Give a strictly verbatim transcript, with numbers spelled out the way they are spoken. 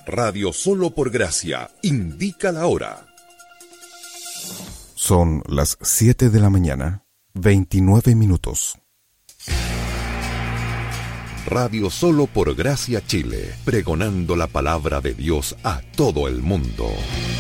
Radio Solo por Gracia indica la hora. Son las siete de la mañana, veintinueve minutos. Radio Solo por Gracia Chile, pregonando la palabra de Dios a todo el mundo.